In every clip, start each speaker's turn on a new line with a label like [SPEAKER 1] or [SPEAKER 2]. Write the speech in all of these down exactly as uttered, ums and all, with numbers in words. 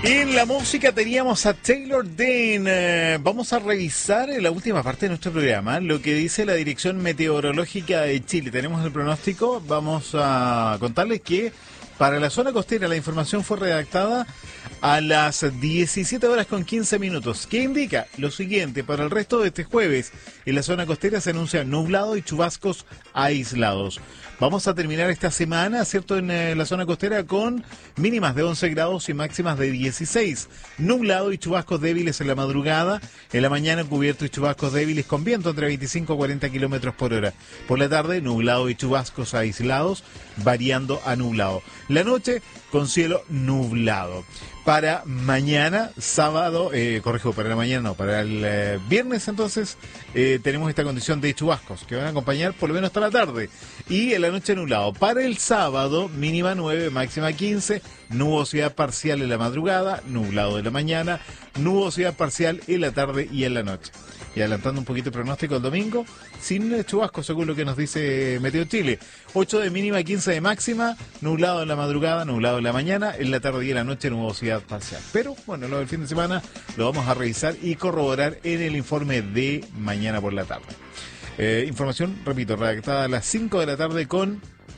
[SPEAKER 1] En la música teníamos a Taylor Dayne. Eh, vamos a revisar en la última parte de nuestro programa lo que dice la Dirección Meteorológica de Chile. Tenemos el pronóstico. Vamos a contarles que para la zona costera la información fue redactada a las diecisiete horas con quince minutos, que indica lo siguiente: para el resto de este jueves en la zona costera se anuncia nublado y chubascos aislados. Vamos a terminar esta semana, ¿cierto?, en eh, la zona costera con mínimas de once grados y máximas de dieciséis. Nublado y chubascos débiles en la madrugada. En la mañana cubierto y chubascos débiles con viento entre veinticinco a cuarenta kilómetros por hora. Por la tarde, nublado y chubascos aislados, variando a nublado. La noche con cielo nublado. Para mañana, sábado, eh, corrijo, para la mañana no, para el eh, viernes entonces eh, tenemos esta condición de chubascos que van a acompañar por lo menos hasta la tarde. Y en la noche nublado. Para el sábado, mínima nueve, máxima quince, nubosidad parcial en la madrugada, nublado de la mañana, nubosidad parcial en la tarde y en la noche. Y adelantando un poquito el pronóstico el domingo, sin chubascos según lo que nos dice Meteo Chile. ocho de mínima, quince de máxima, nublado en la madrugada, nublado en la mañana, en la tarde y en la noche nubosidad parcial. Pero bueno, lo del fin de semana lo vamos a revisar y corroborar en el informe de mañana por la tarde. Eh, información, repito, redactada a las cinco de la tarde con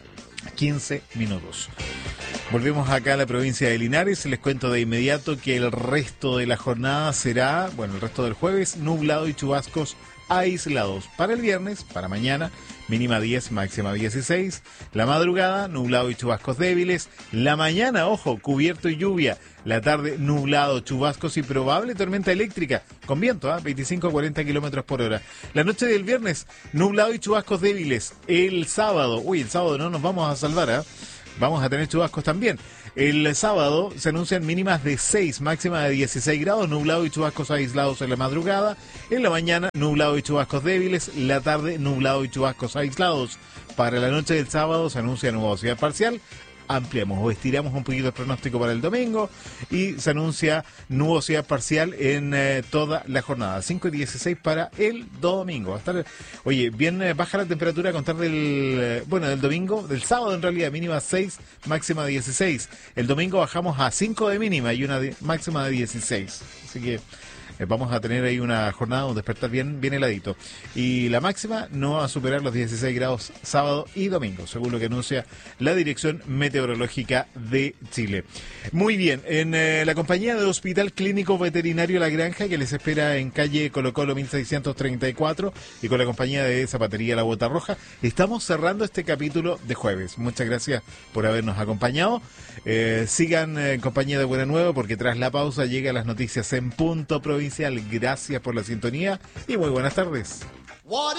[SPEAKER 1] quince minutos. Volvemos acá a la provincia de Linares. Les cuento de inmediato que el resto de la jornada será, bueno, el resto del jueves, nublado y chubascos aislados. Para el viernes, para mañana, mínima diez, máxima dieciséis. La madrugada, nublado y chubascos débiles. La mañana, ojo, cubierto y lluvia. La tarde, nublado, chubascos y probable tormenta eléctrica, con viento, ¿eh? veinticinco a cuarenta kilómetros por hora. La noche del viernes, nublado y chubascos débiles. El sábado, uy, el sábado no nos vamos a salvar, ¿eh? Vamos a tener chubascos también. El sábado se anuncian mínimas de seis, máxima de dieciséis grados, nublado y chubascos aislados en la madrugada. En la mañana, nublado y chubascos débiles. La tarde, nublado y chubascos aislados. Para la noche del sábado se anuncia nubosidad parcial. Ampliamos o estiramos un poquito el pronóstico para el domingo y se anuncia nubosidad parcial en eh, toda la jornada. cinco y dieciséis para el domingo. Va a estar, oye, bien eh, baja la temperatura a contar del, eh, bueno, del domingo, del sábado en realidad, mínima seis, máxima dieciséis. El domingo bajamos a cinco de mínima y una de, máxima de dieciséis. Así que Eh, vamos a tener ahí una jornada, un despertar bien, bien heladito. Y la máxima no va a superar los dieciséis grados sábado y domingo, según lo que anuncia la Dirección Meteorológica de Chile. Muy bien, en eh, la compañía de Hospital Clínico Veterinario La Granja, que les espera en calle Colo Colo mil seiscientos treinta y cuatro, y con la compañía de Zapatería La Bota Roja, estamos cerrando este capítulo de jueves. Muchas gracias por habernos acompañado. Eh, sigan en compañía de Buena Nueva, porque tras la pausa llegan las noticias en punto provincial. Gracias por la sintonía y muy buenas tardes.